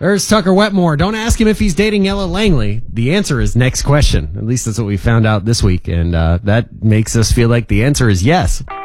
There's Tucker Wetmore. Don't ask him if he's dating Ella Langley. The answer is next question. At least that's what we found out this week, and that makes us feel like the answer is yes.